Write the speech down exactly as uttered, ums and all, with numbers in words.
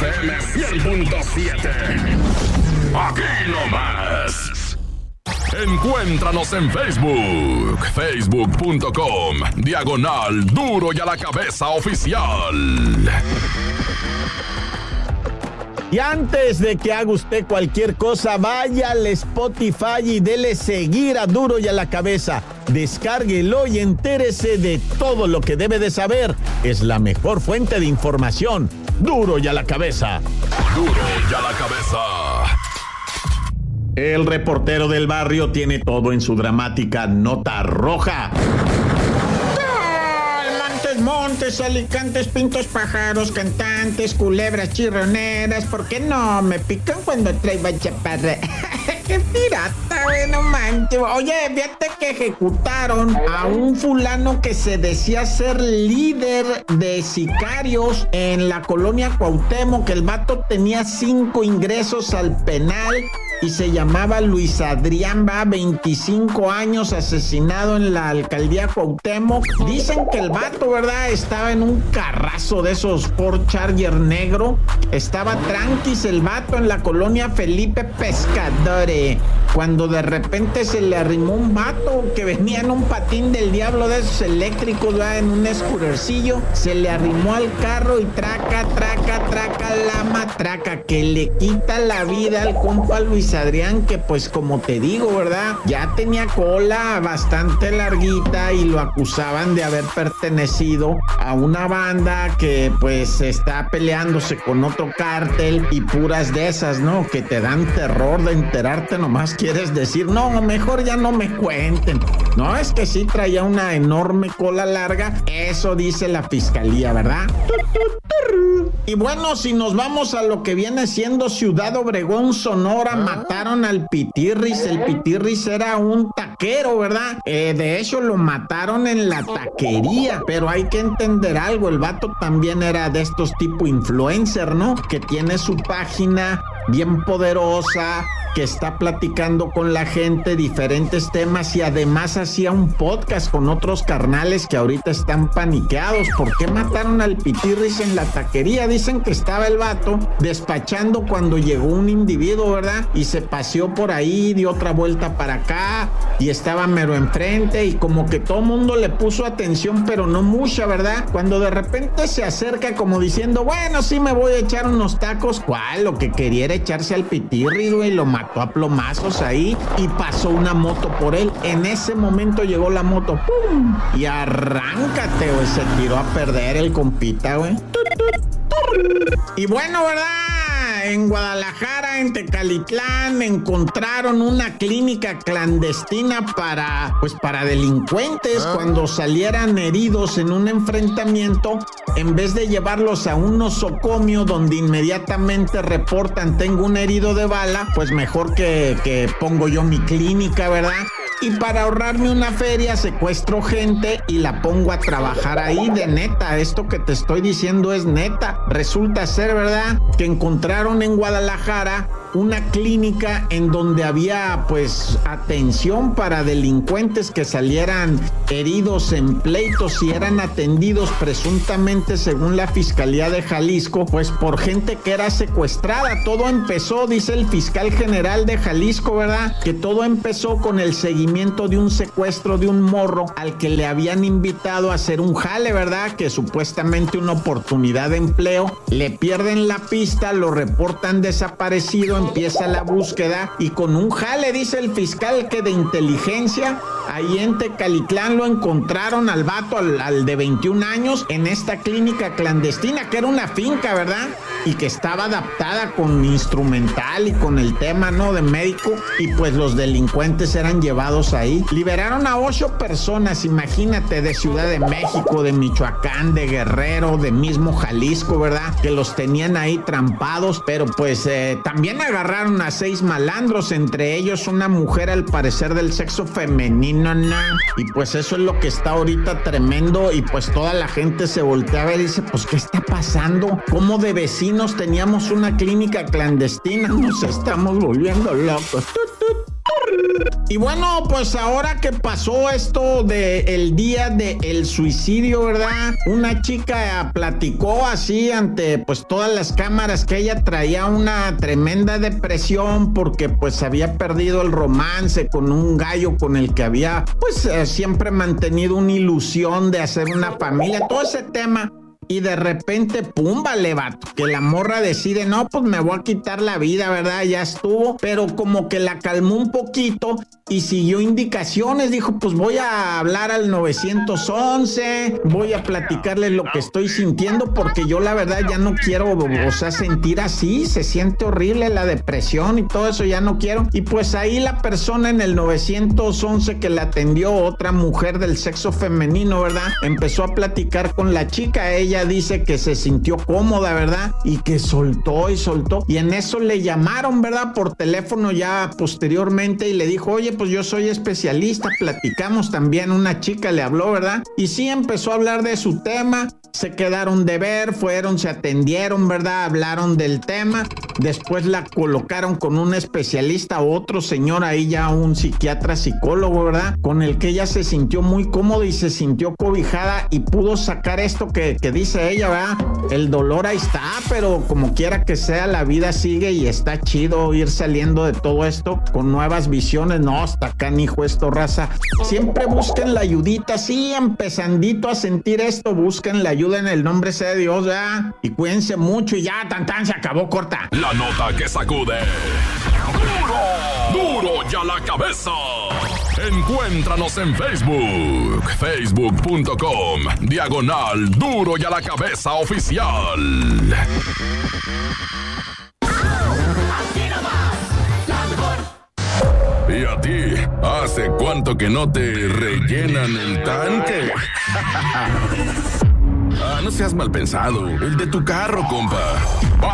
F M cien punto siete. Aquí nomás. Encuéntranos en Facebook, facebook punto com, diagonal Duro y a la Cabeza Oficial. Y antes de que haga usted cualquier cosa, vaya al Spotify y dele seguir a Duro y a la Cabeza. Descárguelo y entérese de todo lo que debe de saber. Es la mejor fuente de información. Duro y a la Cabeza. Duro y a la Cabeza. El reportero del barrio tiene todo en su dramática Nota Roja. Montes, alicantes, pintos, pájaros, cantantes, culebras, chirroneras. ¿Por qué no me pican cuando traigo chaparra? ¡Qué pirata, güey! No manches. Oye, fíjate que ejecutaron a un fulano que se decía ser líder de sicarios en la colonia Cuauhtémoc. Que el vato tenía cinco ingresos al penal y se llamaba Luis Adrián, va, veinticinco años, asesinado en la alcaldía Cuauhtémoc. Dicen que el vato, ¿verdad?, estaba en un carrazo de esos Ford Charger negro. Estaba tranquis el vato en la colonia Felipe Pescadore, cuando de repente se le arrimó un vato que venía en un patín del diablo de esos eléctricos, ¿verdad?, en un escurercillo. Se le arrimó al carro y traca, traca, traca la matraca, que le quita la vida al compa Luis Adrián, que pues como te digo, ¿verdad?, ya tenía cola bastante larguita y lo acusaban de haber pertenecido a una banda que pues está peleándose con otro cártel y puras de esas, ¿no?, que te dan terror de enterarte, nomás quieres decir, no, mejor ya no me cuenten. No, es que sí traía una enorme cola larga, eso dice la fiscalía, ¿verdad? Y bueno, si nos vamos a lo que viene siendo Ciudad Obregón, Sonora, mataron al Pitirris. El Pitirris era un taquero, ¿verdad? Eh, de hecho, lo mataron en la taquería, pero hay que entender algo, el vato también era de estos tipo influencer, ¿no?, que tiene su página bien poderosa, que está platicando con la gente diferentes temas y además hacía un podcast con otros carnales que ahorita están paniqueados. ¿Por qué mataron al Pitirris en la taquería? Dicen que estaba el vato despachando cuando llegó un individuo, ¿verdad?, y se paseó por ahí, dio otra vuelta para acá y estaba mero enfrente y como que todo mundo le puso atención, pero no mucha, ¿verdad? Cuando de repente se acerca como diciendo, bueno, sí me voy a echar unos tacos. ¿Cuál? Lo que quería era echarse al Pitirris, güey, lo mató a plomazos ahí y pasó una moto por él. En ese momento llegó la moto, ¡pum!, y arráncate, güey, se tiró a perder el compita, güey. Y bueno, ¿verdad?, en Guadalajara, en Tecalitlán, encontraron una clínica clandestina para, pues para delincuentes. Cuando salieran heridos en un enfrentamiento, en vez de llevarlos a un nosocomio donde inmediatamente reportan tengo un herido de bala, pues mejor que, que pongo yo mi clínica, ¿verdad? Y para ahorrarme una feria, secuestro gente y la pongo a trabajar ahí de neta. Esto que te estoy diciendo es neta. Resulta ser, ¿verdad?, que encontraron en Guadalajara una clínica en donde había pues atención para delincuentes que salieran heridos en pleitos y eran atendidos presuntamente, según la Fiscalía de Jalisco, pues por gente que era secuestrada. Todo empezó, dice el fiscal general de Jalisco, ¿verdad?, que todo empezó con el seguimiento de un secuestro de un morro al que le habían invitado a hacer un jale, ¿verdad?, que supuestamente una oportunidad de empleo. Le pierden la pista, lo reportan desaparecido, empieza la búsqueda y con un jale, dice el fiscal, que de inteligencia, ahí en Tecalitlán lo encontraron al vato, al, al de veintiún años, en esta clínica clandestina, que era una finca, ¿verdad?, y que estaba adaptada con instrumental y con el tema, ¿no?, de médico, y pues los delincuentes eran llevados ahí. Liberaron a ocho personas, imagínate, de Ciudad de México, de Michoacán, de Guerrero, de mismo Jalisco, ¿verdad?, que los tenían ahí trampados, pero pues eh, también agarraron a seis malandros, entre ellos una mujer al parecer del sexo femenino, ¿no? Y pues eso es lo que está ahorita tremendo y pues toda la gente se voltea a ver y dice, pues ¿qué está pasando? ¿Cómo de vecinos teníamos una clínica clandestina? Nos estamos volviendo locos. Y bueno, pues ahora que pasó esto del día del suicidio, ¿verdad? Una chica platicó así ante pues todas las cámaras que ella traía una tremenda depresión porque pues había perdido el romance con un gallo con el que había pues eh, siempre mantenido una ilusión de hacer una familia, todo ese tema. Y de repente, pum, vale, vato, que la morra decide, no, pues me voy a quitar la vida, ¿verdad? Ya estuvo, pero como que la calmó un poquito y siguió indicaciones, dijo, pues voy a hablar al nueve once, voy a platicarles lo que estoy sintiendo, porque yo la verdad ya no quiero, o sea, sentir así, se siente horrible la depresión y todo eso, ya no quiero. Y pues ahí la persona en el nueve once que la atendió, otra mujer del sexo femenino, ¿verdad? Empezó a platicar con la chica, ella dice que se sintió cómoda, ¿verdad? Y que soltó y soltó. Y en eso le llamaron, ¿verdad? Por teléfono ya posteriormente y le dijo, oye, pues yo soy especialista, platicamos también. Una chica le habló, ¿verdad? Y sí empezó a hablar de su tema. Se quedaron de ver, fueron, se atendieron, ¿verdad? Hablaron del tema. Después la colocaron con un especialista, otro señor ahí ya, un psiquiatra, psicólogo, ¿verdad? Con el que ella se sintió muy cómoda y se sintió cobijada y pudo sacar esto que, que dice ella, ¿verdad? El dolor ahí está, pero como quiera que sea, la vida sigue y está chido ir saliendo de todo esto con nuevas visiones. No, está canijo esto, raza. Siempre busquen la ayudita, sí, empezandito a sentir esto, busquen la ayuda en el nombre sea de Dios, ¿verdad? Y cuídense mucho y ya, tan tan, se acabó, corta. La nota que sacude. ¡Duro! ¡Duro ya la cabeza! Encuéntranos en Facebook, facebook.com, diagonal Duro y a la Cabeza Oficial. Aquí nomás, la mejor. ¿Y a ti? ¿Hace cuánto que no te rellenan el tanque? Ah, no seas mal pensado, el de tu carro, compa.